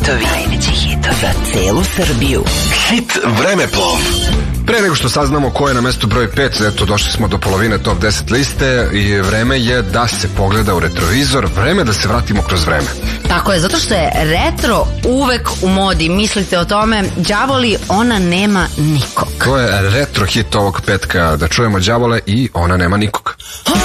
hitovi za celu Srbiju. Hit vremeplov. Pre nego što saznamo ko je na mestu broj 5, eto došli smo do polovine top 10 liste i vreme je da se pogleda u retrovizor, vreme da se vratimo kroz vreme. Tako je, zato što je retro uvek u modi. Mislite o tome, đavoli, ona nema nikog. To je retro hit ovog petka, da čujemo đavole i ona nema nikog.